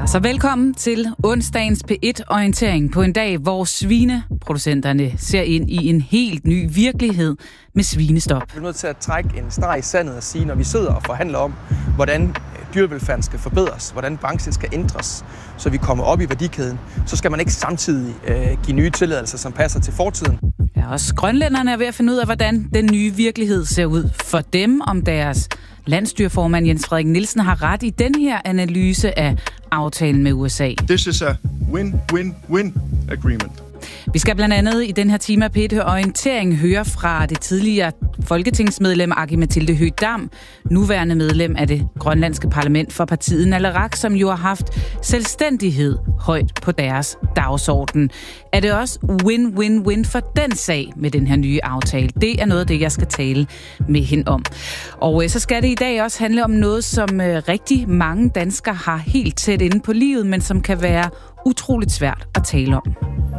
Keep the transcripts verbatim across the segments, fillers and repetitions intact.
Så velkommen til onsdagens P et-orientering på en dag, hvor svineproducenterne ser ind i en helt ny virkelighed med svinestop. Vi er nødt til at trække en streg i sandet og sige, når vi sidder og forhandler om, hvordan dyrevelfærden skal forbedres, hvordan branchen skal ændres, så vi kommer op i værdikæden, så skal man ikke samtidig øh, give nye tilladelser, som passer til fortiden. Ja, også grønlænderne er ved at finde ud af, hvordan den nye virkelighed ser ud for dem, om deres landsstyreformand Jens Frederik Nielsen har ret i den her analyse af aftalen med U S A. This is a win-win-win agreement. Vi skal blandt andet i den her time af P et-orientering høre fra det tidligere folketingsmedlem Aki-Matilda Høegh-Dam, nuværende medlem af det grønlandske parlament for partiet Naleraq, som jo har haft selvstændighed højt på deres dagsorden. Er det også win-win-win for den sag med den her nye aftale? Det er noget af det, jeg skal tale med hende om. Og så skal det i dag også handle om noget, som rigtig mange danskere har helt tæt inde på livet, men som kan være utroligt svært at tale om.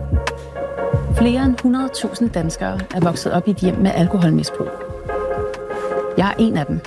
Flere end hundrede tusind danskere er vokset op i et hjem med alkoholmisbrug. Jeg er en af dem.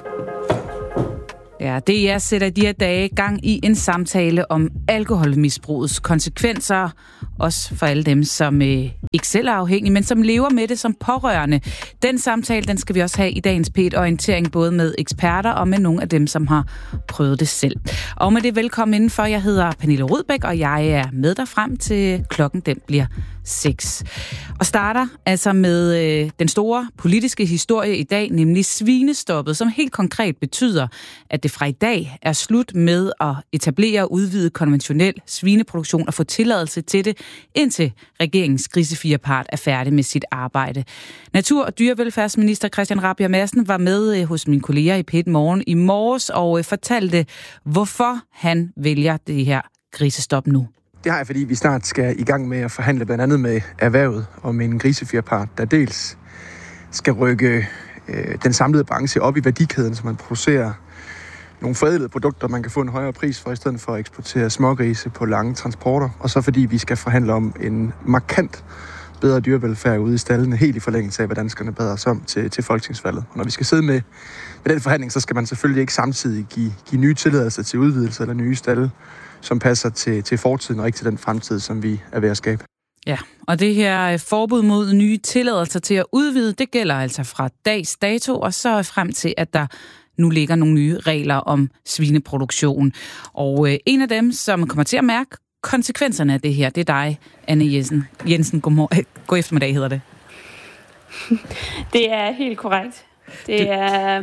Ja, D R sætter de her dage gang i en samtale om alkoholmisbrugets konsekvenser, også for alle dem, som øh, ikke selv er afhængige, men som lever med det som pårørende. Den samtale, den skal vi også have i dagens P et-orientering, både med eksperter og med nogle af dem, som har prøvet det selv. Og med det velkommen indenfor. Jeg hedder Pernille Rudbæk, og jeg er med dig frem til klokken, den bliver seks. Og starter altså med øh, den store politiske historie i dag, nemlig svinestoppet, som helt konkret betyder, at det fra i dag er slut med at etablere og udvide konventionel svineproduktion og få tilladelse til det, indtil regeringens grisefirepart er færdig med sit arbejde. Natur- og dyrevelfærdsminister Christian Rabjerg Madsen var med øh, hos mine kolleger i P et Morgen i morges og øh, fortalte, hvorfor han vælger det her grisestop nu. Det har jeg, fordi vi snart skal i gang med at forhandle blandt andet med erhvervet om en grisefirepart, der dels skal rykke øh, den samlede branche op i værdikæden, så man producerer nogle forædlede produkter, man kan få en højere pris for, i stedet for at eksportere smågrise på lange transporter. Og så fordi vi skal forhandle om en markant bedre dyrevelfærd ude i stallene, helt i forlængelse af, hvad danskerne beder os om til, til folketingsvalget. Og når vi skal sidde med, med den forhandling, så skal man selvfølgelig ikke samtidig give, give nye tilladelser til udvidelse eller nye stalle, som passer til, til fortiden og ikke til den fremtid, som vi er ved at skabe. Ja, og det her forbud mod nye tilladelser til at udvide, det gælder altså fra dags dato, og så frem til, at der nu ligger nogle nye regler om svineproduktion. Og øh, en af dem, som kommer til at mærke konsekvenserne af det her, det er dig, Anne Jensen. Jensen, god, god eftermiddag hedder det. Det er helt korrekt. Det du... er...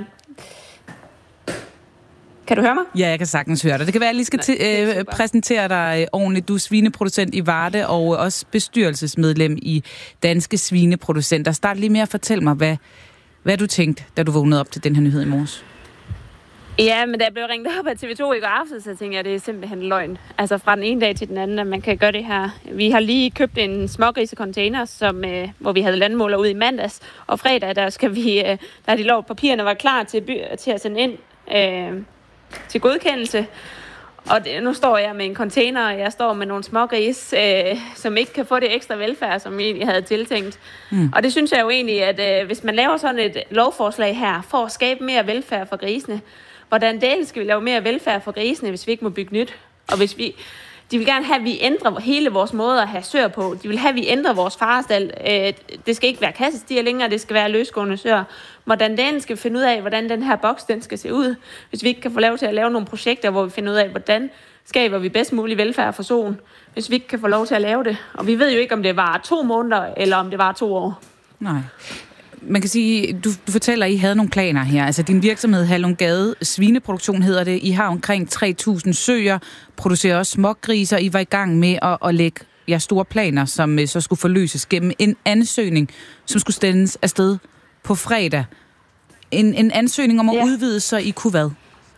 Kan du høre mig? Ja, jeg kan sagtens høre dig. Det kan være, at jeg lige skal Nej, t- øh, præsentere dig ordentligt. Du er svineproducent i Varde og også bestyrelsesmedlem i Danske Svineproducenter. Start lige med at fortælle mig, hvad, hvad du tænkte, da du vågnede op til den her nyhed i morges. Ja, men da jeg blev ringet op af T V to i går aften, så tænkte jeg, at det er simpelthen løgn. Altså fra den ene dag til den anden, at man kan gøre det her. Vi har lige købt en smågrisecontainer, som, øh, hvor vi havde landmåler ud i mandags. Og fredag, der skal vi, øh, der har de lov, at papirerne var klar til, by- til at sende ind øh, til godkendelse. Og det, nu står jeg med en container, og jeg står med nogle smågris, øh, som ikke kan få det ekstra velfærd, som vi egentlig havde tiltænkt. Mm. Og det synes jeg jo egentlig, at øh, hvis man laver sådan et lovforslag her, for at skabe mere velfærd for grisene, hvordan delen skal vi lave mere velfærd for grisene, hvis vi ikke må bygge nyt? Og hvis vi, de vil gerne have, at vi ændrer hele vores måde at have sør på. De vil have, at vi ændrer vores farestald. Øh, det skal ikke være kassestier længere, det skal være løsgående sør. Hvordan delen skal finde ud af, hvordan den her boks den skal se ud. Hvis vi ikke kan få lov til at lave nogle projekter, hvor vi finder ud af, hvordan skaber vi bedst mulig velfærd for soen. Hvis vi ikke kan få lov til at lave det. Og vi ved jo ikke, om det var to måneder, eller om det var to år. Nej. Man kan sige, du, du fortæller, at I havde nogle planer her. Altså din virksomhed Hallongade Svineproduktion hedder det. I har omkring tre tusind søer, producerer også smågriser. I var i gang med at, at lægge jer store planer, som så skulle forløses gennem en ansøgning, som skulle sendes afsted på fredag. En, en ansøgning om at ja. udvide, så I kunne hvad?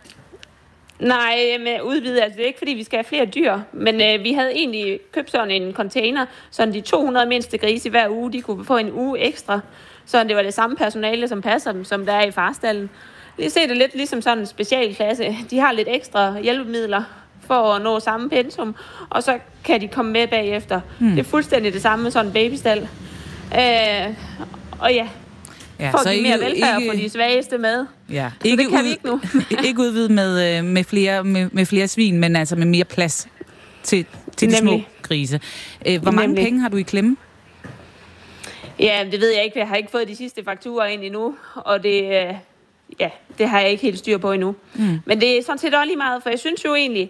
Nej, med udvide, altså det er ikke fordi, vi skal have flere dyr, men øh, vi havde egentlig købt sådan en container, så de to hundrede mindste grise hver uge, de kunne få en uge ekstra, så det var det samme personale, som passer dem, som der er i farstallen. Vi ser det lidt ligesom sådan en specialklasse. De har lidt ekstra hjælpemidler for at nå samme pensum, og så kan de komme med bagefter. Hmm. Det er fuldstændig det samme med sådan en babystald. Øh, og ja, Ja, får så de ikke, mere velfærd ikke, for de svageste med. Ja. Så ikke det kan ud, vi ikke nu. ikke udvide med, med, flere, med, med flere svin, men altså med mere plads. til, til de små grise. Hvor mange Nemlig. penge har du i klemme? Ja, det ved jeg ikke. Jeg har ikke fået de sidste fakturer ind endnu, og det, ja, det har jeg ikke helt styr på endnu. Mm. Men det er sådan set også lige meget, for jeg synes jo egentlig,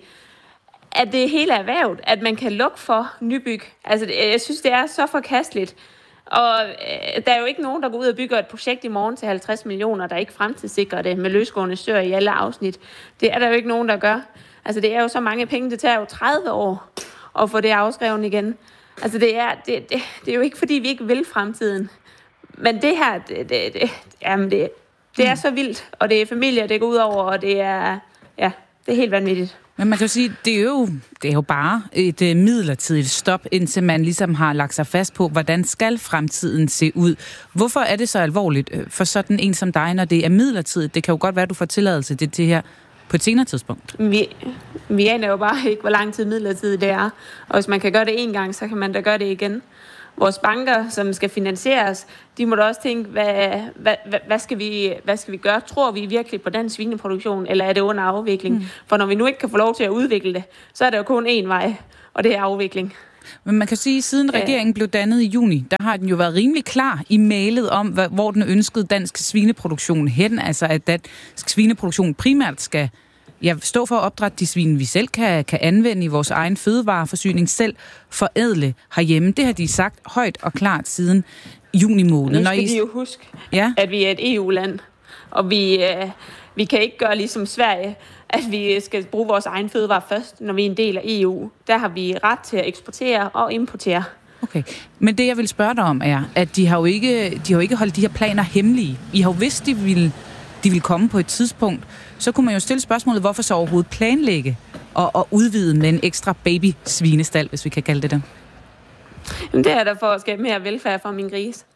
at det hele er erhvervet, at man kan lukke for nybyg. Altså, jeg synes, det er så forkasteligt. Og øh, der er jo ikke nogen, der går ud og bygger et projekt i morgen til halvtreds millioner, der ikke fremtidssikrer det med løsgående søer i alle afsnit. Det er der jo ikke nogen, der gør. Altså, det er jo så mange penge, det tager jo tredive år at få det afskrevet igen. Altså, det er, det, det, det er jo ikke, fordi vi ikke vil fremtiden. Men det her, det, det, det, jamen det, det er så vildt, og det er familier, det går ud over, og det er, ja, det er helt vanvittigt. Men man kan jo sige, det er jo, det er jo bare et uh, midlertidigt stop, indtil man ligesom har lagt sig fast på, hvordan skal fremtiden se ud. Hvorfor er det så alvorligt for sådan en som dig, når det er midlertidigt? Det kan jo godt være, at du får tilladelse til det her på et senere tidspunkt. Vi, vi aner jo bare ikke, hvor lang tid midlertidigt det er. Og hvis man kan gøre det en gang, så kan man da gøre det igen. Vores banker, som skal finansieres, de må da også tænke, hvad, hvad, hvad, hvad, skal vi, hvad skal vi gøre? Tror vi virkelig på den svineproduktion, eller er det under afvikling? Mm. For når vi nu ikke kan få lov til at udvikle det, så er der jo kun én vej, og det er afvikling. Men man kan sige, at siden regeringen blev dannet i juni, der har den jo været rimelig klar i mailet om, hvor den ønskede dansk svineproduktion hen. Altså at dansk svineproduktion primært skal ja, stå for at opdrætte de svin, vi selv kan, kan anvende i vores egen fødevareforsyning, selv forædle herhjemme. Det har de sagt højt og klart siden juni måned. Nu skal I... de jo huske, ja? at vi er et E U-land, og vi, øh, vi kan ikke gøre ligesom Sverige, at vi skal bruge vores egen fødevare først, når vi er en del af E U. Der har vi ret til at eksportere og importere. Okay, men det jeg vil spørge dig om er, at de har jo ikke, de har jo ikke holdt de her planer hemmelige. I har jo vidst, de ville, de ville komme på et tidspunkt. Så kunne man jo stille spørgsmålet, hvorfor så overhovedet planlægge og, og udvide med en ekstra baby-svinestal, hvis vi kan kalde det det? Jamen, det er der for at skabe mere velfærd for min gris.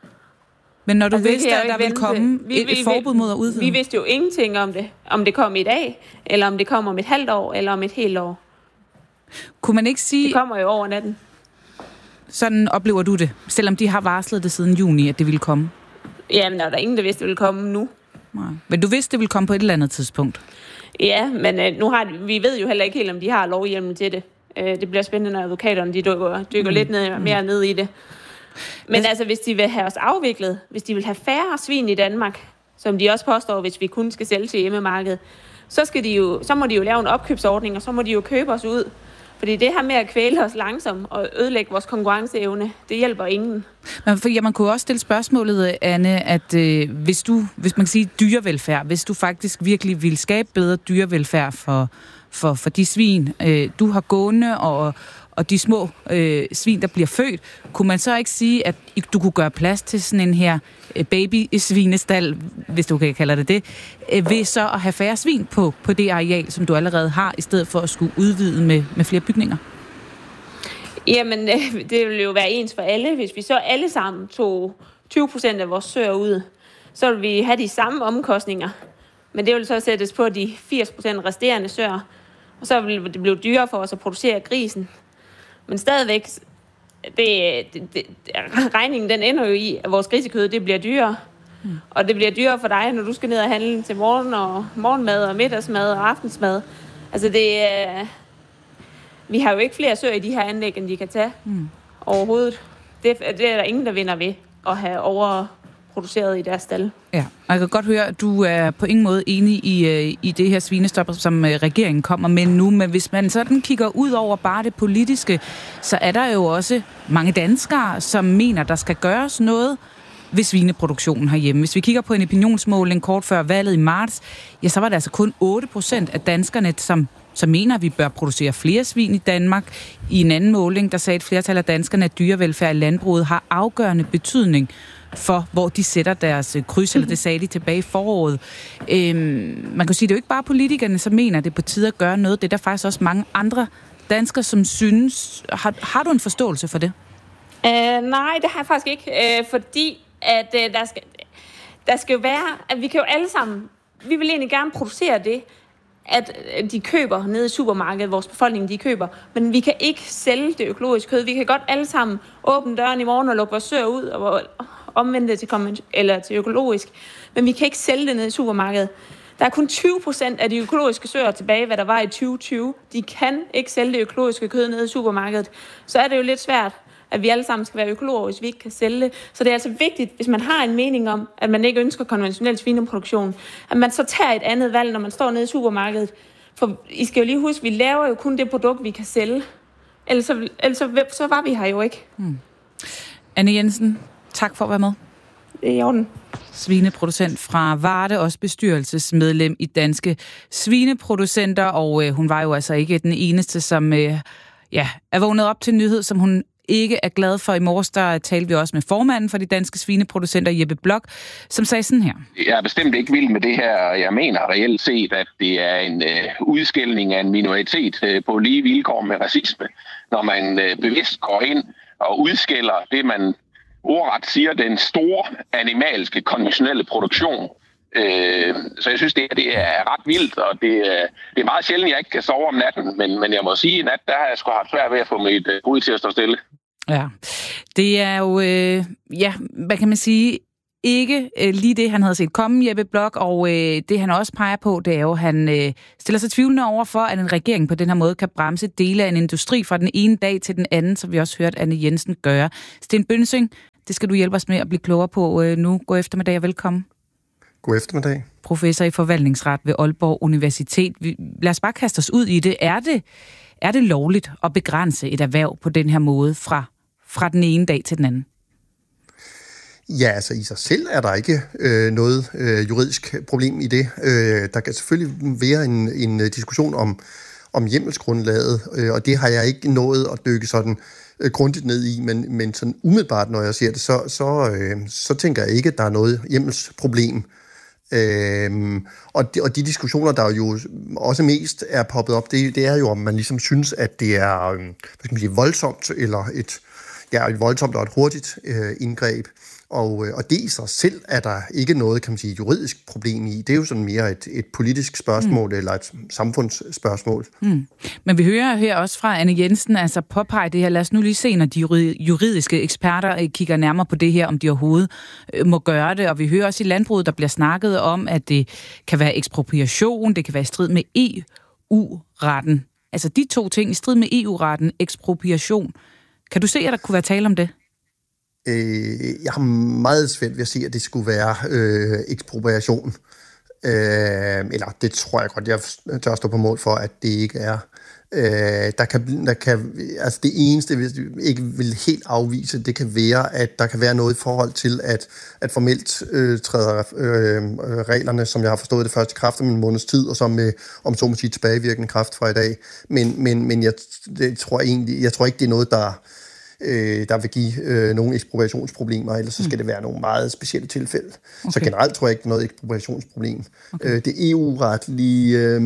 Men når du altså, vidste, at der ville komme vi, et, et forbud mod at udvide? Vi vidste jo ingenting om det. Om det kom i dag, eller om det kommer om et halvt år, eller om et helt år. Kunne man ikke sige... Det kommer jo over natten. Sådan oplever du det, selvom de har varslet det siden juni, at det ville komme? Jamen, der er der ingen, der vidste, det ville komme nu. Nej. Men du vidste, det ville komme på et eller andet tidspunkt? Ja, men øh, nu har vi ved jo heller ikke helt, om de har lovhjemmel til det. Øh, det bliver spændende, når advokaterne de dykker, dykker mm. lidt ned, mere ned i det. Men altså, altså, hvis de vil have os afviklet, hvis de vil have færre svin i Danmark, som de også påstår, hvis vi kun skal sælge til hjemmemarkedet, så, skal de jo, så må de jo lave en opkøbsordning, og så må de jo købe os ud. Fordi det her med at kvæle os langsomt og ødelægge vores konkurrenceevne, det hjælper ingen. Men for, ja, man kunne også stille spørgsmålet, Anne, at øh, hvis du, hvis man kan sige dyrevelfærd, hvis du faktisk virkelig vil skabe bedre dyrevelfærd for, for, for de svin, øh, du har gående og, og de små øh, svin, der bliver født, kunne man så ikke sige, at du kunne gøre plads til sådan en her øh, baby-svinestal, hvis du kan kalde det det, øh, ved så at have færre svin på, på det areal, som du allerede har, i stedet for at skulle udvide med, med flere bygninger? Jamen, øh, det ville jo være ens for alle. Hvis vi så alle sammen tog tyve procent af vores søer ud, så ville vi have de samme omkostninger. Men det ville så sættes på de firs procent resterende søer, og så ville det blive dyrere for os at producere grisen. Men stadigvæk, det, det, det, regningen den ender jo i, at vores grisekød det bliver dyrere. Mm. Og det bliver dyrere for dig, når du skal ned og handle til morgen og morgenmad og middagsmad og aftensmad. Altså det øh, vi har jo ikke flere søer i de her anlæg, end de kan tage mm. overhovedet. Det, det er der ingen, der vinder ved at have overproduceret i deres stald. Ja, og jeg kan godt høre, at du er på ingen måde enig i, i det her svinestop, som regeringen kommer med nu. Men hvis man sådan kigger ud over bare det politiske, så er der jo også mange danskere, som mener, der skal gøres noget ved svineproduktionen herhjemme. Hvis vi kigger på en opinionsmåling kort før valget i marts, ja, så var det altså kun otte procent af danskerne, som, som mener, at vi bør producere flere svin i Danmark. I en anden måling, der sagde et flertal af danskerne, at dyrevelfærd i landbruget har afgørende betydning for, hvor de sætter deres kryds, eller det sagde de tilbage i foråret. Øhm, man kan sige, det er jo ikke bare politikerne, som mener, at det er på tide at gøre noget. Det er der faktisk også mange andre danskere, som synes. Har, har du en forståelse for det? Uh, nej, det har jeg faktisk ikke, uh, fordi at uh, der, skal, der skal jo være, at vi kan jo alle sammen, vi vil egentlig gerne producere det, at de køber nede i supermarkedet, vores befolkning, de køber, men vi kan ikke sælge det økologiske kød. Vi kan godt alle sammen åbne døren i morgen og lukke vores søer ud og omvende det til, eller til økologisk, men vi kan ikke sælge det nede i supermarkedet. Der er kun tyve procent af de økologiske søer tilbage, hvad der var i tyve tyve. De kan ikke sælge det økologiske kød nede i supermarkedet. Så er det jo lidt svært, at vi alle sammen skal være økologer, hvis vi ikke kan sælge det. Så det er altså vigtigt, hvis man har en mening om, at man ikke ønsker konventionel svineproduktion, at man så tager et andet valg, når man står nede i supermarkedet. For I skal jo lige huske, vi laver jo kun det produkt, vi kan sælge. Ellers så, ellers så, så var vi her jo ikke. Hmm. Anne Jensen, tak for at være med. Det er i orden. Svineproducent fra Varde, også bestyrelsesmedlem i Danske Svineproducenter, og øh, hun var jo altså ikke den eneste, som øh, ja, er vågnet op til nyhed, som hun ikke er glad for. I morges, der talte vi også med formanden for de danske svineproducenter, Jeppe Blok, som sagde sådan her. Jeg er bestemt ikke vild med det her. Jeg mener reelt set, at det er en øh, udskældning af en minoritet øh, på lige vilkår med racisme, når man øh, bevidst går ind og udskælder det, man ordret siger, den store animalske konventionelle produktion. Øh, så jeg synes, det, det er ret vildt, og det, det er meget sjældent, jeg ikke kan sove om natten, men, men jeg må sige, at nat, der har jeg sgu haft svært ved at få mit øh, hoved til at stå stille. Ja, det er jo, øh, ja, hvad kan man sige, ikke øh, lige det, han havde set komme, Jeppe Blok, og øh, det han også peger på, det er jo, at han øh, stiller sig tvivlende over for, at en regering på den her måde kan bremse dele af en industri fra den ene dag til den anden, som vi også hørte Anne Jensen gøre. Sten Bønsing, det skal du hjælpe os med at blive klogere på øh, nu. God eftermiddag og velkommen. God eftermiddag. Professor i forvaltningsret ved Aalborg Universitet. Lad os bare kaste os ud i det. Er det, er det lovligt at begrænse et erhverv på den her måde fra, fra den ene dag til den anden? Ja, altså i sig selv er der ikke øh, noget øh, juridisk problem i det. Øh, der kan selvfølgelig være en, en diskussion om, om hjemmelsgrundlaget, øh, og det har jeg ikke nået at dykke sådan øh, grundigt ned i, men, men sådan umiddelbart, når jeg ser det, så, så, øh, så tænker jeg ikke, at der er noget hjemmelsproblem. Øhm, og, de, og de diskussioner, der jo også mest er poppet op, det, det er jo, om man ligesom synes, at det er øh, hvad skal man sige, voldsomt, eller et, ja, et voldsomt og et hurtigt øh, indgreb. Og, og det i sig selv er der ikke noget, kan man sige, juridisk problem i. Det er jo sådan mere et, et politisk spørgsmål, mm. eller et samfundsspørgsmål. Mm. Men vi hører her også fra Anne Jensen, altså påpege det her. Lad os nu lige se, når de juridiske eksperter kigger nærmere på det her, om de overhovedet må gøre det. Og vi hører også i landbruget, der bliver snakket om, at det kan være ekspropriation, det kan være i strid med E U-retten. Altså de to ting i strid med E U-retten, ekspropriation. Kan du se, at der kunne være tale om det? Jeg har meget svært ved at se, at det skulle være øh, ekspropriation. Øh, eller det tror jeg godt, jeg tør stå på mål for, at det ikke er. Øh, der kan, der kan, altså det eneste, hvis vi ikke vil helt afvise, det kan være, at der kan være noget i forhold til, at, at formelt øh, træder øh, reglerne, som jeg har forstået det først i kraft om en måneds tid, og så med, om så må sige, tilbagevirkende kraft fra i dag. Men, men, men jeg, det tror egentlig, jeg tror ikke, det er noget, der Øh, der vil give øh, nogle ekspropriationsproblemer, ellers så skal det være nogle meget specielle tilfælde. Okay. Så generelt tror jeg ikke, det er noget ekspropriationsproblem. Okay. Øh, det E U-retlige øh,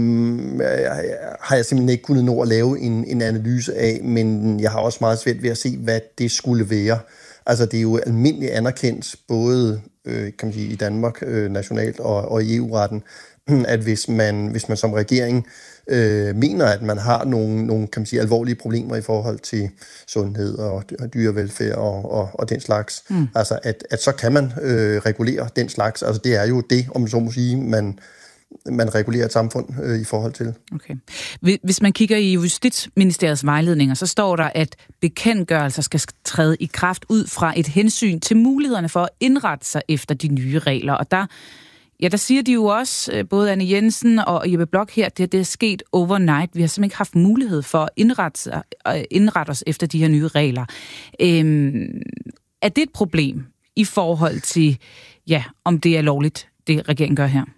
har jeg simpelthen ikke kunnet nå at lave en, en analyse af, men jeg har også meget svært ved at se, hvad det skulle være. Altså det er jo almindeligt anerkendt, både øh, kan man sige, i Danmark øh, nationalt og, og i E U-retten, at hvis man, hvis man som regering øh, mener, at man har nogle, nogle kan man sige, alvorlige problemer i forhold til sundhed og, og dyrevelfærd og, og, og den slags, mm. altså at, at så kan man øh, regulere den slags. Altså det er jo det, om så må sige, man, man regulerer et samfund øh, i forhold til. Okay. Hvis man kigger i Justitsministeriets vejledninger, så står der, at bekendtgørelser skal træde i kraft ud fra et hensyn til mulighederne for at indrette sig efter de nye regler. Og der Ja, der siger de jo også, både Anne Jensen og Jeppe Blok her, det, det er sket overnight. Vi har simpelthen ikke haft mulighed for at indrette, at indrette os efter de her nye regler. Øhm, er det et problem i forhold til, ja, om det er lovligt, det regeringen gør her?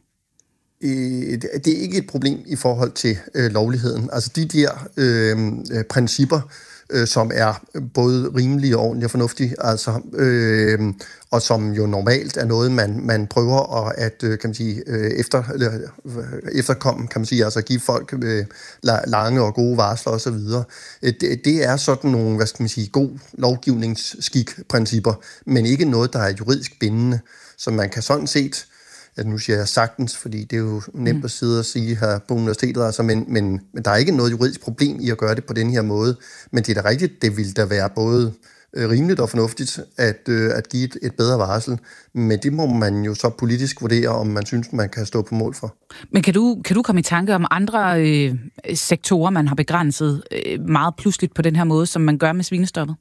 Det er ikke et problem i forhold til øh, lovligheden. Altså de der øh, principper, øh, som er både rimelige og ordentlige og fornuftige, altså, øh, og som jo normalt er noget, man, man prøver at, at kan man sige, efter, eller, efterkomme, kan man sige, altså give folk øh, lange og gode varsler osv. Det, det er sådan nogle, hvad skal man sige, god lovgivningsskik-principper, men ikke noget, der er juridisk bindende, så man kan sådan set, at nu siger jeg sagtens, fordi det er jo nemt at sidde og sige her på universitetet, altså, men, men, men der er ikke noget juridisk problem i at gøre det på den her måde. Men det er da rigtigt, det vil der være både øh, rimeligt og fornuftigt at, øh, at give et, et bedre varsel. Men det må man jo så politisk vurdere, om man synes, man kan stå på mål for. Men kan du, kan du komme i tanke om andre øh, sektorer, man har begrænset øh, meget pludseligt på den her måde, som man gør med svinestoppet?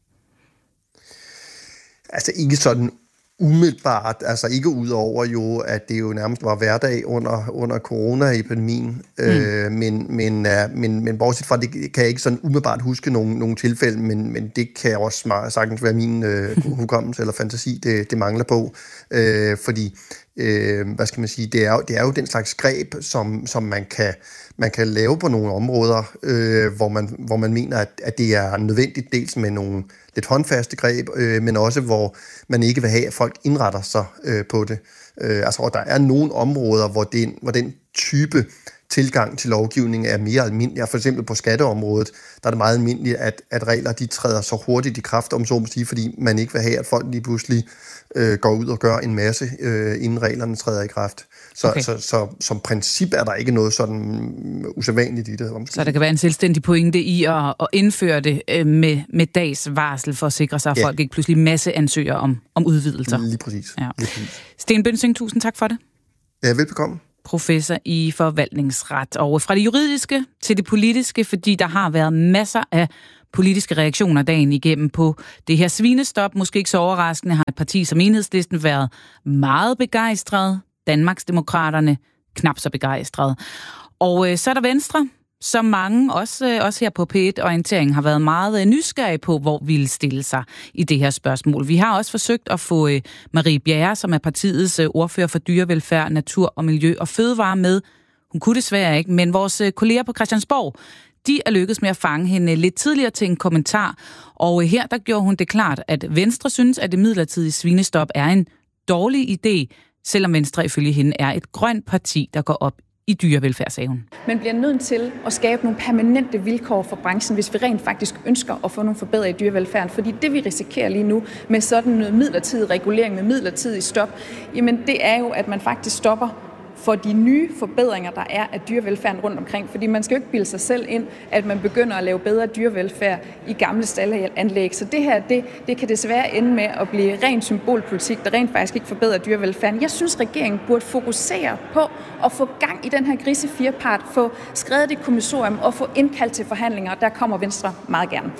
Altså ikke sådan umiddelbart, altså ikke ud over jo, at det jo nærmest var hverdag under, under coronaepidemien, mm. øh, men, men, uh, men, men bortset fra det kan jeg ikke sådan umiddelbart huske nogle, nogle tilfælde, men, men det kan også meget, sagtens være min øh, hukommelse eller fantasi, det, det mangler på, øh, fordi øh, hvad skal man sige, det er, jo, det er jo den slags greb, som, som man kan man kan lave på nogle områder, øh, hvor, man, hvor man mener, at, at det er nødvendigt, dels med nogle lidt håndfaste greb, øh, men også hvor man ikke vil have, at folk indretter sig øh, på det. Øh, altså, og der er nogle områder, hvor den, hvor den type tilgang til lovgivning er mere almindelig. For eksempel på skatteområdet, der er det meget almindeligt, at, at regler de træder så hurtigt i kraft, om så må sige, fordi man ikke vil have, at folk lige pludselig øh, går ud og gør en masse, øh, inden reglerne træder i kraft. Så, okay. så, så, så som princip er der ikke noget sådan usædvanligt i det. Så der kan være en selvstændig pointe i at, at indføre det med, med dags varsel for at sikre sig, at ja. folk ikke pludselig masse ansøger om, om udvidelser. Lige præcis. Ja. Lige præcis. Sten Bønsing, tusind tak for det. Ja, velbekomme. Professor i forvaltningsret. Og fra det juridiske til det politiske, fordi der har været masser af politiske reaktioner dagen igennem på det her svinestop. Måske ikke så overraskende har et parti som Enhedslisten været meget begejstret. Danmarksdemokraterne knap så begejstret. Og øh, så er der Venstre, som mange, også, øh, også her på P et-orienteringen, har været meget øh, nysgerrige på, hvor vi vil stille sig i det her spørgsmål. Vi har også forsøgt at få øh, Marie Bjerre, som er partiets øh, ordfører for dyrevelfærd, natur og miljø og fødevare med. Hun kunne desværre ikke, men vores øh, kolleger på Christiansborg, de er lykkedes med at fange hende lidt tidligere til en kommentar. Og øh, her der gjorde hun det klart, at Venstre synes, at det midlertidige svinestop er en dårlig idé, selvom Venstre ifølge hende er et grønt parti, der går op i dyrevelfærdssagen. Man bliver nødt til at skabe nogle permanente vilkår for branchen, hvis vi rent faktisk ønsker at få nogle forbedringer i dyrevelfærden. Fordi det, vi risikerer lige nu med sådan noget midlertidig regulering, med midlertidig stop, jamen det er jo, at man faktisk stopper for de nye forbedringer, der er af dyrevelfærden rundt omkring. Fordi man skal jo ikke bilde sig selv ind, at man begynder at lave bedre dyrevelfærd i gamle staldanlæg. Så det her, det, det kan desværre ende med at blive ren symbolpolitik, der rent faktisk ikke forbedrer dyrevelfærden. Jeg synes, regeringen burde fokusere på at få gang i den her grise fire-part, få skrevet det kommissorium og få indkaldt til forhandlinger. Der kommer Venstre meget gerne.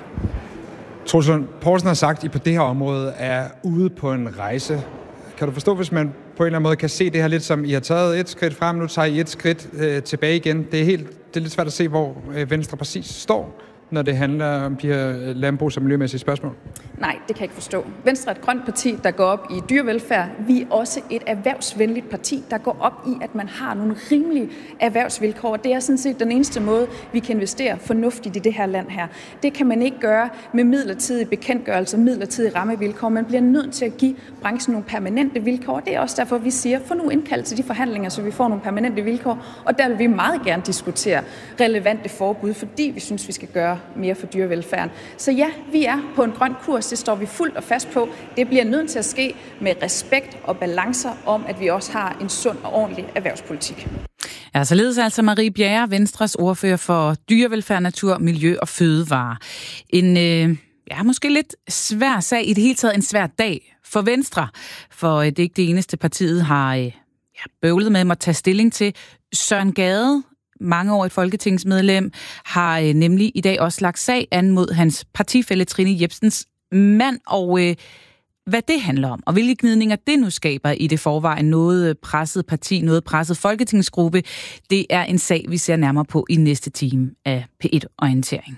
Troels Lund Poulsen har sagt, at I på det her område er ude på en rejse. Kan du forstå, hvis man på en eller anden måde kan se det her lidt som, I har taget et skridt frem, nu tager I et skridt øh, tilbage igen. Det er, helt, det er lidt svært at se, hvor øh, Venstre præcis står, når det handler om de her landbrugs- og miljømæssige spørgsmål. Nej, det kan jeg ikke forstå. Venstre er et grønt parti, der går op i dyrevelfærd. Vi er også et erhvervsvenligt parti, der går op i, at man har nogle rimelige erhvervsvilkår. Det er sådan set den eneste måde, vi kan investere fornuftigt i det her land her. Det kan man ikke gøre med midlertidige bekendtgørelser, midlertidige rammevilkår. Man bliver nødt til at give branchen nogle permanente vilkår. Det er også derfor, vi siger, få nu indkaldt til de forhandlinger, så vi får nogle permanente vilkår. Og der vil vi meget gerne diskutere relevante forbud, fordi vi synes, vi skal gøre mere for dyrevelfærden. Så ja, vi er på en grøn kurs. Det står vi fuldt og fast på. Det bliver nødt til at ske med respekt og balancer om, at vi også har en sund og ordentlig erhvervspolitik. Ja, således altså Marie Bjerre, Venstres ordfører for dyrevelfærd, natur, miljø og fødevare. En øh, ja, måske lidt svær sag, i det hele taget en svær dag for Venstre, for øh, det er ikke det eneste partiet har øh, ja, bøvlet med at tage stilling til. Søren Gade, mangeårigt folketingsmedlem, har øh, nemlig i dag også lagt sag an mod hans partifælle Trine Jepsens mand, og øh, hvad det handler om, og hvilke gnidninger det nu skaber i det forvejen noget presset parti, noget presset folketingsgruppe, det er en sag, vi ser nærmere på i næste time af P et-orientering.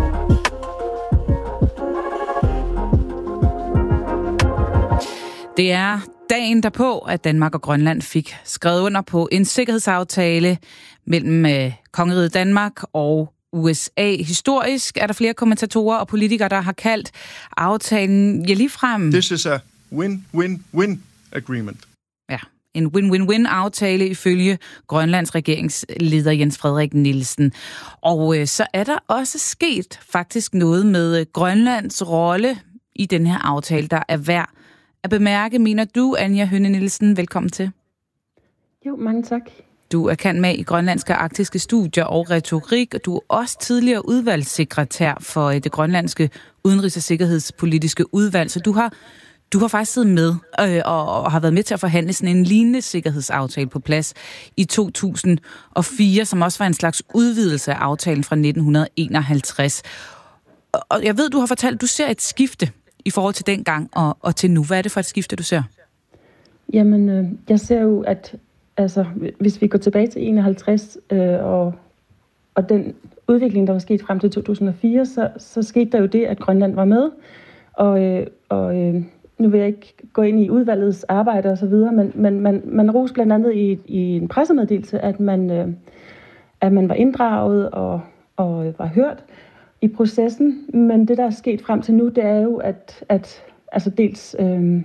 Det er dagen derpå, at Danmark og Grønland fik skrevet under på en sikkerhedsaftale mellem øh, Kongeriget Danmark og U S A. Historisk er der flere kommentatorer og politikere, der har kaldt aftalen ja ligefrem. This is a win-win-win agreement. Ja, en win-win-win-aftale ifølge Grønlands regeringsleder Jens Frederik Nielsen. Og øh, så er der også sket faktisk noget med Grønlands rolle i den her aftale, der er værd at bemærke. Mener du, Anja Hønne Nielsen? Velkommen til. Jo, mange tak. Du er kendt med i grønlandske arktiske studier og retorik, og du er også tidligere udvalgssekretær for det grønlandske udenrigs- og sikkerhedspolitiske udvalg, så du har Du har faktisk siddet med øh, og, og har været med til at forhandle sådan en lignende sikkerhedsaftale på plads i to tusind og fire, som også var en slags udvidelse af aftalen fra nitten enoghalvtreds. Og, og jeg ved, du har fortalt, at du ser et skifte i forhold til dengang og, og til nu. Hvad er det for et skifte, du ser? Jamen, øh, jeg ser jo, at altså, hvis vi går tilbage til enoghalvtreds øh, og, og den udvikling, der var sket frem til to tusind og fire, så, så skete der jo det, at Grønland var med. Og, øh, og øh, nu vil jeg ikke gå ind i udvalgets arbejde og så videre, men, men man, man roste blandt andet i, i en pressemeddelelse, at man, øh, at man var inddraget og, og var hørt i processen. Men det, der er sket frem til nu, det er jo, at, at altså dels øh,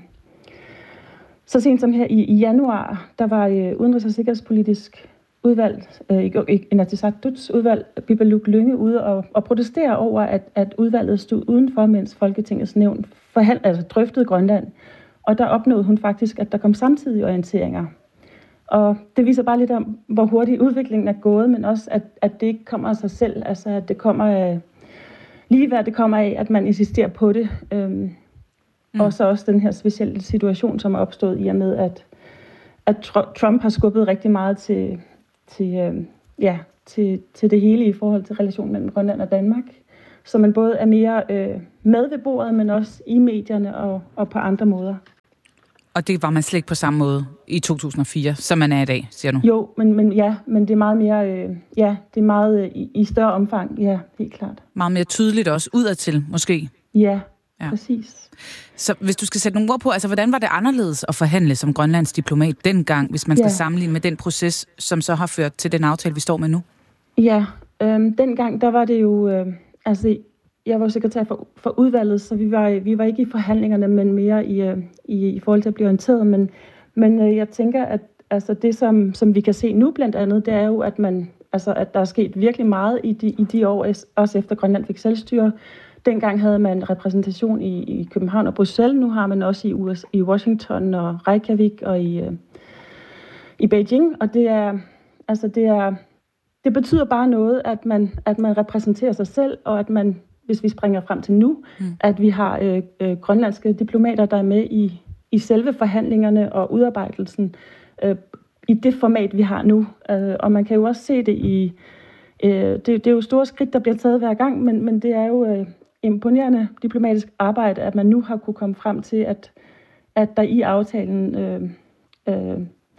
så sent som her i, i januar, der var øh, udenrigs- og sikkerhedspolitisk udvalg, øh, Inatsisartuts udvalg, Pibaluk Lynge, ude og, og protestere over, at, at udvalget stod udenfor, mens Folketingets nævn forhand, altså drøftede Grønland. Og der opnåede hun faktisk, at der kom samtidige orienteringer. Og det viser bare lidt om, hvor hurtigt udviklingen er gået, men også, at, at det ikke kommer af sig selv. Altså, at det kommer af, lige hvad det kommer af, at man insisterer på det. Øhm, mm. Og så også den her specielle situation, som er opstået i og med, at, at Trump har skubbet rigtig meget til, til, øh, ja, til, til det hele i forhold til relationen mellem Grønland og Danmark. Så man både er mere øh, med ved bordet, men også i medierne og, og på andre måder. Og det var man slet ikke på samme måde i to tusind og fire, som man er i dag, siger du? Jo, men, men ja, men det er meget mere, øh, ja, det er meget øh, i, i større omfang, ja, helt klart. Meget mere tydeligt også udadtil, måske? Ja, ja, præcis. Så hvis du skal sætte nogle ord på, altså hvordan var det anderledes at forhandle som Grønlands diplomat dengang, hvis man skal ja. sammenligne med den proces, som så har ført til den aftale, vi står med nu? Ja, øh, dengang, der var det jo, øh, altså jeg var sekretær for, for udvalget, så vi var, vi var ikke i forhandlingerne, men mere i, i, i forhold til at blive orienteret. Men, men øh, jeg tænker, at altså, det, som, som vi kan se nu blandt andet, det er jo, at, man, altså, at der er sket virkelig meget i de, i de år, også efter Grønland fik selvstyre. Dengang havde man repræsentation i, i København og Bruxelles. Nu har man også i, U S, i Washington og Reykjavik og i, øh, i Beijing. Og det er, altså, det er, det betyder bare noget, at man, at man repræsenterer sig selv, og at man, hvis vi springer frem til nu, mm. at vi har øh, øh, grønlandske diplomater, der er med i, i selve forhandlingerne og udarbejdelsen øh, i det format, vi har nu. Øh, og man kan jo også se det i... Øh, det, det er jo store skridt, der bliver taget hver gang, men, men det er jo øh, imponerende diplomatisk arbejde, at man nu har kunne komme frem til, at, at der i aftalen øh, øh,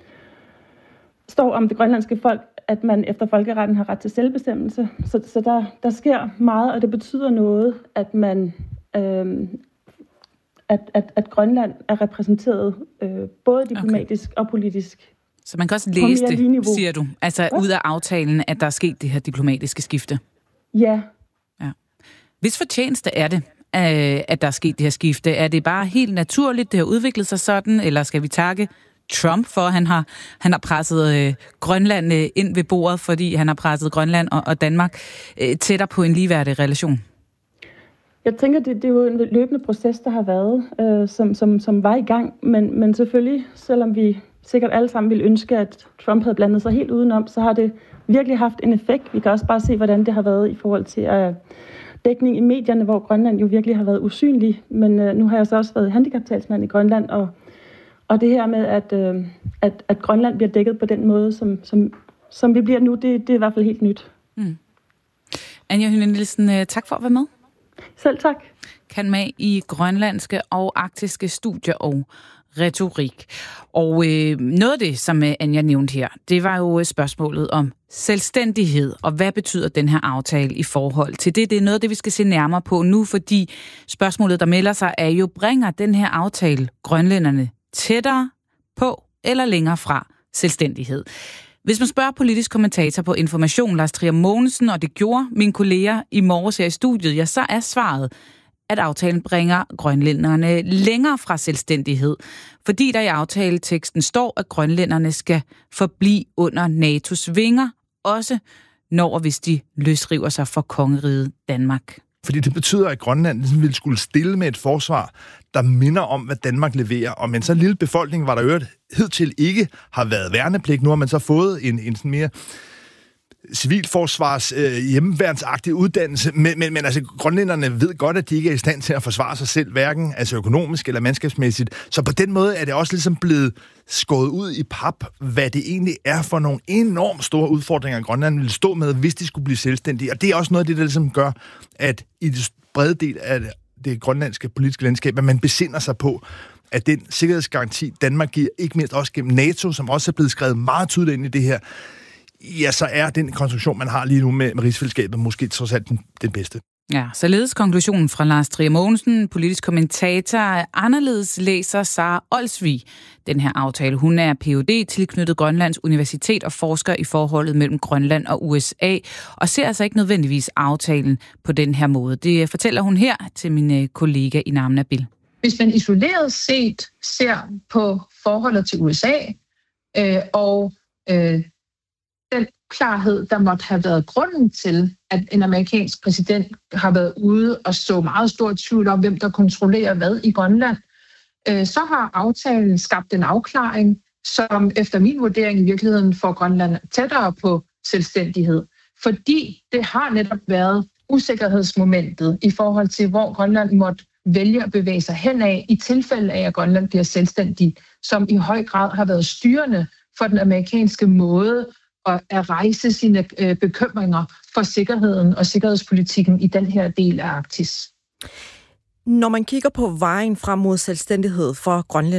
står om det grønlandske folk, at man efter folkeretten har ret til selvbestemmelse. Så, så der, der sker meget, og det betyder noget, at man øh, at, at, at Grønland er repræsenteret øh, både diplomatisk okay. og politisk. Så man kan også læse det, siger du, altså ja. ud af aftalen, at der er sket det her diplomatiske skifte? Ja. ja. Hvis fortjeneste er det, at der er sket det her skifte, er det bare helt naturligt, det har udviklet sig sådan, eller skal vi takke Trump for, at han har, han har presset øh, Grønland øh, ind ved bordet, fordi han har presset Grønland og, og Danmark øh, tættere på en ligeværdig relation? Jeg tænker, det, det er jo en løbende proces, der har været, øh, som, som, som var i gang, men, men selvfølgelig, selvom vi sikkert alle sammen ville ønske, at Trump havde blandet sig helt udenom, så har det virkelig haft en effekt. Vi kan også bare se, hvordan det har været i forhold til øh, dækning i medierne, hvor Grønland jo virkelig har været usynlig, men øh, nu har jeg så også været handicaptalsmand i Grønland, og Og det her med, at, øh, at, at Grønland bliver dækket på den måde, som, som, som vi bliver nu, det, det er i hvert fald helt nyt. Mm. Anja Hyne Nielsen, tak for at være med. Selv tak. Kan med i grønlandske og arktiske studier og retorik. Og øh, noget af det, som Anja nævnte her, det var jo spørgsmålet om selvstændighed, og hvad betyder den her aftale i forhold til det? Det er noget af det, vi skal se nærmere på nu, fordi spørgsmålet, der melder sig, er jo, bringer den her aftale grønlænderne tættere på eller længere fra selvstændighed? Hvis man spørger politisk kommentator på Information, Lars Trier Mogensen, og det gjorde mine kolleger i morges her i studiet, ja, så er svaret, at aftalen bringer grønlænderne længere fra selvstændighed, fordi der i aftaleteksten står, at grønlænderne skal forblive under N A T O's vinger, også når og hvis de løsriver sig fra kongeriget Danmark. Fordi det betyder, at Grønland ligesom ville skulle stille med et forsvar, der minder om, hvad Danmark leverer. Og med en så lille befolkning, var der jo hidtil ikke har været værnepligt. Nu har man så fået en, en sådan mere civilforsvars øh, hjemmeværnsagtig uddannelse, men, men, men altså, grønlænderne ved godt, at de ikke er i stand til at forsvare sig selv, hverken altså økonomisk eller mandskabsmæssigt. Så på den måde er det også ligesom blevet skåret ud i pap, hvad det egentlig er for nogle enormt store udfordringer, Grønland vil stå med, hvis de skulle blive selvstændige. Og det er også noget af det, der ligesom gør, at i det brede del af det grønlandske politiske landskab, at man besinder sig på, at den sikkerhedsgaranti, Danmark giver, ikke mindst også gennem NATO, som også er blevet skrevet meget tydeligt ind i det her, ja, så er den konstruktion, man har lige nu med, med rigsfællesskabet, måske trods alt den, den bedste. Ja, således konklusionen fra Lars Trier Mogensen, politisk kommentator. Anderledes læser Sara Olsvig den her aftale. Hun er P H D tilknyttet Grønlands Universitet og forsker i forholdet mellem Grønland og U S A, og ser altså ikke nødvendigvis aftalen på den her måde. Det fortæller hun her til min kollega Inamna Bill. Hvis man isoleret set ser på forholdet til U S A øh, og øh, den klarhed, der måtte have været grunden til, at en amerikansk præsident har været ude og så meget stor tvivl om, hvem der kontrollerer hvad i Grønland, øh, så har aftalen skabt en afklaring, som efter min vurdering i virkeligheden får Grønland tættere på selvstændighed. Fordi det har netop været usikkerhedsmomentet i forhold til, hvor Grønland måtte vælge at bevæge sig henad i tilfælde af, at Grønland bliver selvstændig, som i høj grad har været styrende for den amerikanske måde at rejse sine øh, bekymringer for sikkerheden og sikkerhedspolitikken i den her del af Arktis. Når man kigger på vejen frem mod selvstændighed for Grønland,